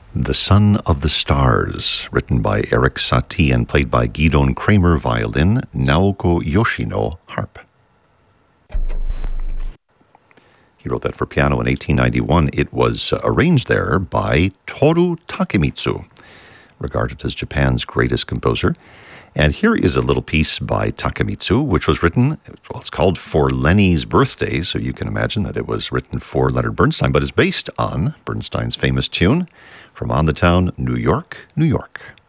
The Son of the Stars, written by Erik Satie and played by Gidon Kramer violin, Naoko Yoshino harp. He wrote that for piano in 1891. It was arranged there by Toru Takemitsu, regarded as Japan's greatest composer. And here is a little piece by Takemitsu, which was written, well, it's called For Lenny's Birthday, so you can imagine that it was written for Leonard Bernstein, but is based on Bernstein's famous tune from On the Town, New York, New York.